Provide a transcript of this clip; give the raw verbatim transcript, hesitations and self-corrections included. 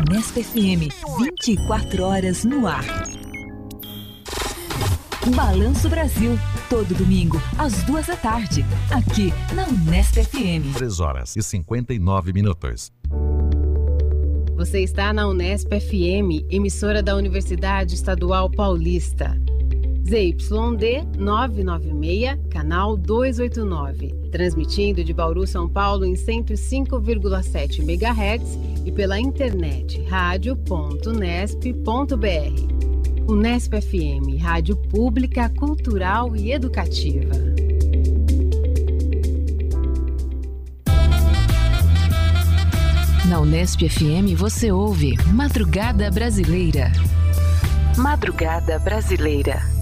Unesp F M, vinte e quatro horas no ar. Balanço Brasil, todo domingo, às duas da tarde, aqui na Unesp F M. três horas e cinquenta e nove minutos. Você está na Unesp F M, emissora da Universidade Estadual Paulista. Z Y D novecentos e noventa e seis, canal duzentos e oitenta e nove. Transmitindo de Bauru, São Paulo, em cento e cinco vírgula sete megahertz e pela internet rádio ponto unesp ponto b r. Unesp F M, rádio pública, cultural e educativa. Na Unesp F M você ouve Madrugada Brasileira. Madrugada Brasileira.